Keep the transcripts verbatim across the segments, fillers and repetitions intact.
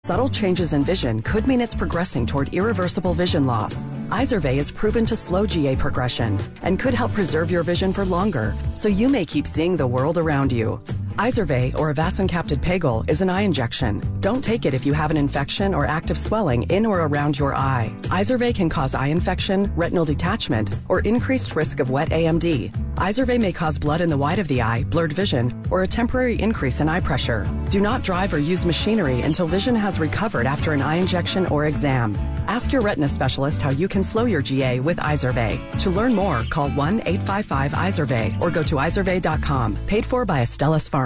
Subtle changes in vision could mean it's progressing toward irreversible vision loss. Izervay is proven to slow G A progression and could help preserve your vision for longer, so you may keep seeing the world around you. Izervay, or avacincaptad pegol, is an eye injection. Don't take it if you have an infection or active swelling in or around your eye. Izervay can cause eye infection, retinal detachment, or increased risk of wet A M D. Izervay may cause blood in the white of the eye, blurred vision, or a temporary increase in eye pressure. Do not drive or use machinery until vision has recovered after an eye injection or exam. Ask your retina specialist how you can slow your G A with Izervay. To learn more, call one eight five five Izervay or go to izervay dot com. Paid for by Astellas Pharma.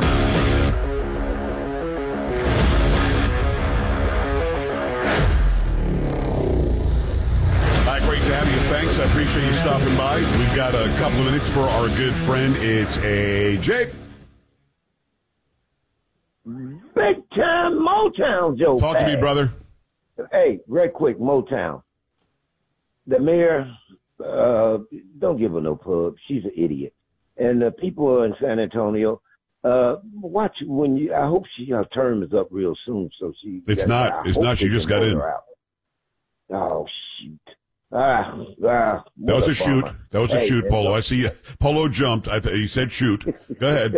Hi, great to have you. Thanks. I appreciate you stopping by. We've got a couple of minutes for our good friend. It's A J. Big time Motown, Joe. Talk to me, brother. Hey, real quick, Motown. The mayor, uh, don't give her no pub. She's an idiot. And the people in San Antonio, uh, watch when you. I hope she her term is up real soon, so she. It's not. I it's not. She just got in. Oh shoot! Ah, ah, that was a, a shoot. That was hey, a shoot, Polo. I see you. Polo jumped. I th- he said shoot. Go ahead.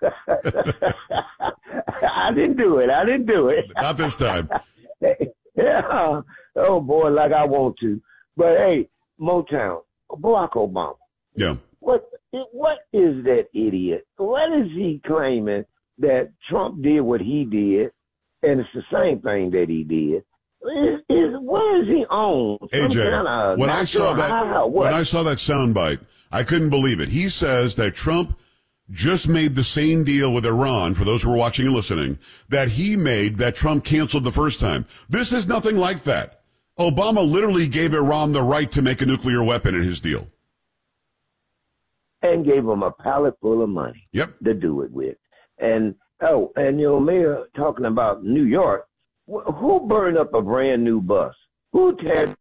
I didn't do it. I didn't do it. Not this time. Yeah. Oh boy, like I want to. But hey, Motown, Barack Obama. Yeah. What? What is that idiot? What is he claiming that Trump did what he did, and it's the same thing that he did? Is, is what is he on? A J, kind of when I saw that, high, when I saw that soundbite, I couldn't believe it. He says that Trump just made the same deal with Iran, for those who are watching and listening, that he made that Trump canceled the first time. This is nothing like that. Obama literally gave Iran the right to make a nuclear weapon in his deal. And gave them a pallet full of money yep. to do it with. And, oh, and your mayor talking about New York, who burned up a brand new bus? Who teared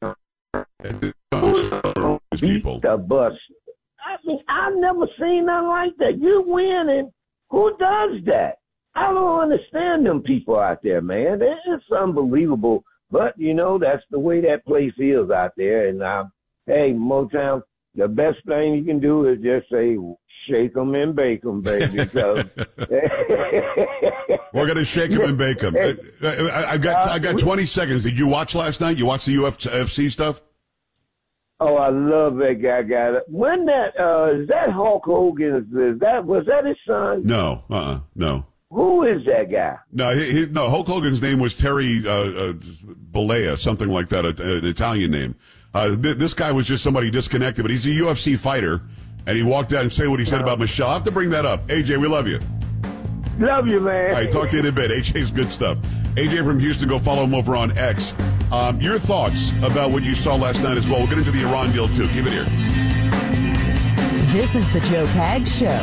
Who beat the bus? I mean, I've never seen nothing like that. You winning. Who does that? I don't understand them people out there, man. It's unbelievable. But, you know, that's the way that place is out there. And, uh, hey, Motown, the best thing you can do is just say, shake 'em and bake 'em, baby. Because we're going to shake 'em and bake 'em. I, I, I've got, I got twenty seconds. Did you watch last night? You watched the U F C stuff? Oh, I love that guy. Guy. When that, uh, is that Hulk Hogan? Is that, was that his son? No, uh-uh, no. Who is that guy? No, he, he, no. Hulk Hogan's name was Terry uh, uh, Bollea, something like that, a, an Italian name. Uh, th- this guy was just somebody disconnected, but he's a U F C fighter, and he walked out and said what he said about Michelle. I have to bring that up. A J, we love you. Love you, man. All right, talk to you in a bit. A J's good stuff. A J from Houston, go follow him over on X. Um, your thoughts about what you saw last night as well. We'll get into the Iran deal, too. Keep it here. This is the Joe Pags Show.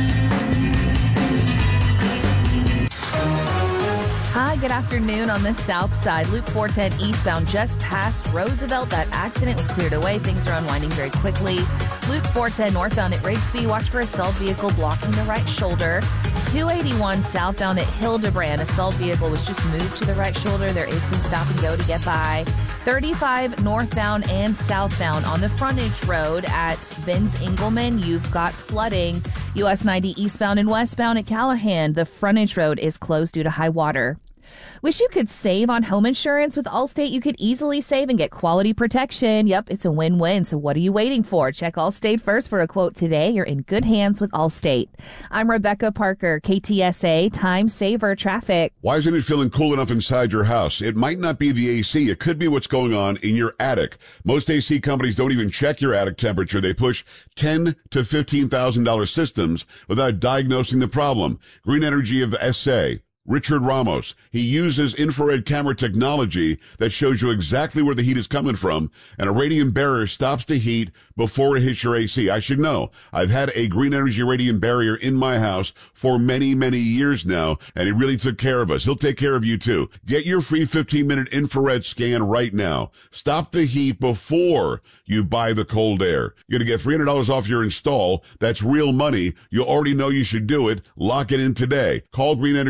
Hi, good afternoon on the south side. Loop four ten eastbound just past Roosevelt. That accident was cleared away. Things are unwinding very quickly. Loop four ten northbound at Rigsby. Watch for a stalled vehicle blocking the right shoulder. two eighty-one southbound at Hildebrand. A stalled vehicle was just moved to the right shoulder. There is some stop and go to get by. thirty-five northbound and southbound on the frontage road at Benz Engelman. You've got flooding. U S ninety eastbound and westbound at Callahan. The frontage road is closed due to high water. Wish you could save on home insurance? With Allstate, you could easily save and get quality protection. Yep, it's a win-win. So what are you waiting for? Check Allstate first for a quote today. You're in good hands with Allstate. I'm Rebecca Parker, K T S A Time Saver Traffic. Why isn't it feeling cool enough inside your house? It might not be the A C. It could be what's going on in your attic. Most A C companies don't even check your attic temperature. They push ten thousand to fifteen thousand dollars systems without diagnosing the problem. Green Energy of S A. Richard Ramos. He uses infrared camera technology that shows you exactly where the heat is coming from, and a radiant barrier stops the heat before it hits your A C. I should know. I've had a Green Energy radiant barrier in my house for many, many years now, and he really took care of us. He'll take care of you too. Get your free fifteen minute infrared scan right now. Stop the heat before you buy the cold air. You're going to get three hundred dollars off your install. That's real money. You already know you should do it. Lock it in today. Call Green Energy of S A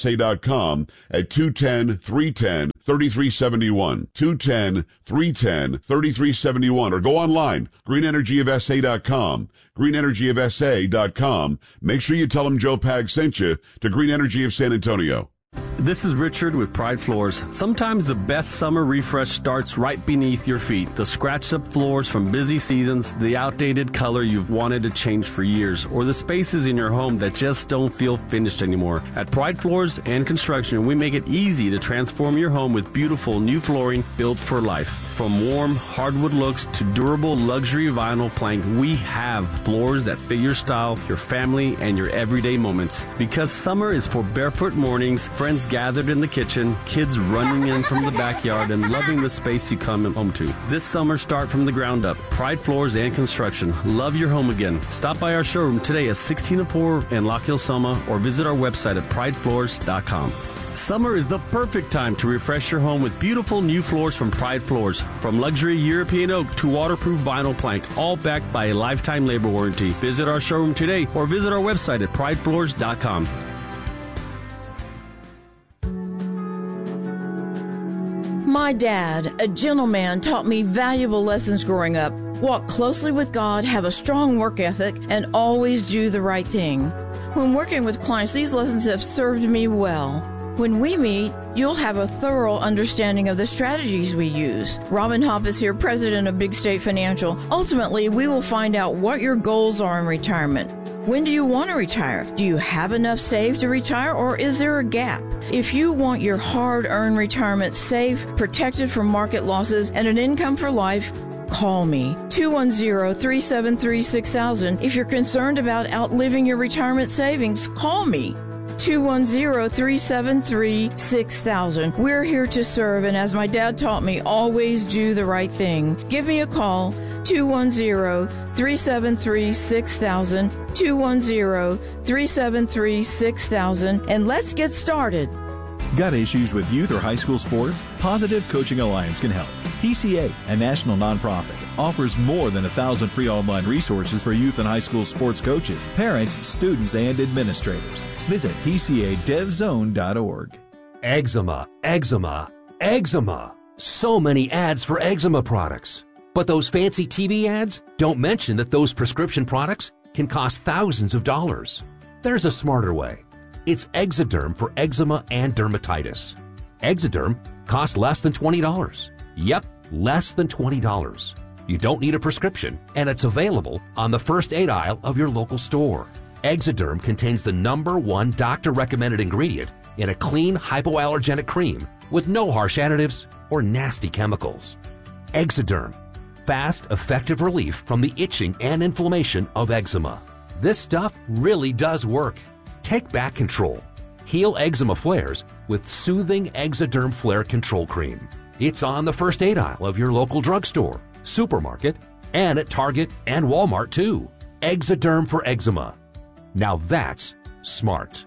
S A dot com at two one zero, three one zero, three three seven one, two one zero, three one zero, three three seven one, or go online, green energy of S A dot com, green energy of S A dot com. Make sure you tell them Joe Pag sent you to Green Energy of San Antonio. This is Richard with Pride Floors. Sometimes the best summer refresh starts right beneath your feet. The scratched up floors from busy seasons, the outdated color you've wanted to change for years, or the spaces in your home that just don't feel finished anymore. At Pride Floors and Construction, we make it easy to transform your home with beautiful new flooring built for life. From warm hardwood looks to durable luxury vinyl plank, we have floors that fit your style, your family, and your everyday moments. Because summer is for barefoot mornings, friends gathered in the kitchen, kids running in from the backyard, and loving the space you come home to. This summer, start from the ground up. Pride Floors and Construction. Love your home again. Stop by our showroom today at sixteen oh four in Lock Hill, Soma, or visit our website at pride floors dot com. Summer is the perfect time to refresh your home with beautiful new floors from Pride Floors. From luxury European oak to waterproof vinyl plank, all backed by a lifetime labor warranty. Visit our showroom today or visit our website at pride floors dot com. My dad, a gentleman, taught me valuable lessons growing up. Walk closely with God, have a strong work ethic, and always do the right thing. When working with clients, these lessons have served me well. When we meet, you'll have a thorough understanding of the strategies we use. Robin Hopp is here, president of Big State Financial. Ultimately, we will find out what your goals are in retirement. When do you want to retire? Do you have enough saved to retire, or is there a gap? If you want your hard-earned retirement safe, protected from market losses, and an income for life, call me, two one zero, three seven three, six thousand. If you're concerned about outliving your retirement savings, call me, two one zero, three seven three, six thousand. We're here to serve, and as my dad taught me, always do the right thing. Give me a call, two one zero, three seven three, six thousand, two one zero, three seven three, six thousand, and let's get started. Got issues with youth or high school sports? Positive Coaching Alliance can help. P C A, a national nonprofit, offers more than a thousand free online resources for youth and high school sports coaches, parents, students, and administrators. Visit P C A dev zone dot org. Eczema, eczema, eczema. So many ads for eczema products. But those fancy T V ads don't mention that those prescription products can cost thousands of dollars. There's a smarter way. It's Exoderm for eczema and dermatitis. Exoderm costs less than twenty dollars. Yep, less than twenty dollars. You don't need a prescription, and it's available on the first aid aisle of your local store. Exoderm contains the number one doctor-recommended ingredient in a clean hypoallergenic cream with no harsh additives or nasty chemicals. Exoderm. Fast, effective relief from the itching and inflammation of eczema. This stuff really does work. Take back control. Heal eczema flares with soothing Exoderm Flare Control Cream. It's on the first aid aisle of your local drugstore, supermarket, and at Target and Walmart too. Exoderm for eczema. Now that's smart.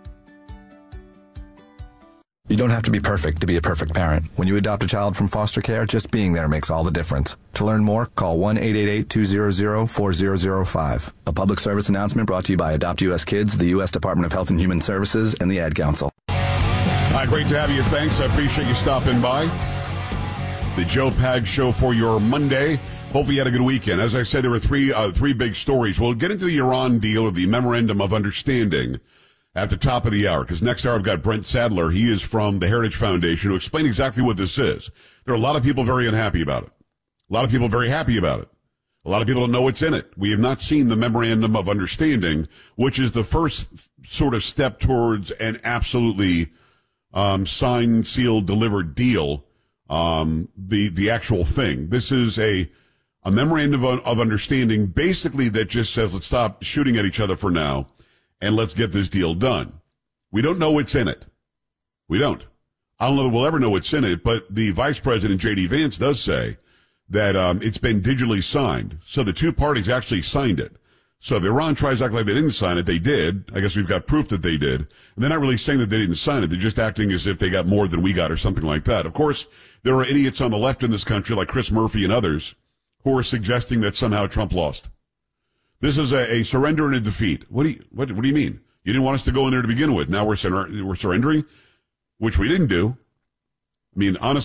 You don't have to be perfect to be a perfect parent. When you adopt a child from foster care, just being there makes all the difference. To learn more, call one eight eight eight, two hundred, four thousand five. A public service announcement brought to you by Adopt U S Kids, the U S Department of Health and Human Services, and the Ad Council. Hi, great to have you. Thanks. I appreciate you stopping by. The Joe Pag Show for your Monday. Hopefully you had a good weekend. As I said, there were three uh, three big stories. We'll get into the Iran deal or the Memorandum of Understanding at the top of the hour, because next hour I've got Brent Sadler. He is from the Heritage Foundation to explain exactly what this is. There are a lot of people very unhappy about it. A lot of people very happy about it. A lot of people don't know what's in it. We have not seen the Memorandum of Understanding, which is the first sort of step towards an absolutely um, signed, sealed, delivered deal, um, the the actual thing. This is a a memorandum of, of understanding, basically, that just says, let's stop shooting at each other for now, and let's get this deal done. We don't know what's in it. We don't. I don't know that we'll ever know what's in it, but the Vice President, J D Vance, does say that um, it's been digitally signed. So the two parties actually signed it. So if Iran tries to act like they didn't sign it, they did. I guess we've got proof that they did. And they're not really saying that they didn't sign it. They're just acting as if they got more than we got or something like that. Of course, there are idiots on the left in this country like Chris Murphy and others who are suggesting that somehow Trump lost. This is a, a surrender and a defeat. What do you, what, what do you mean? You didn't want us to go in there to begin with. Now we're, sur- we're surrendering? which we didn't do. I mean, honestly.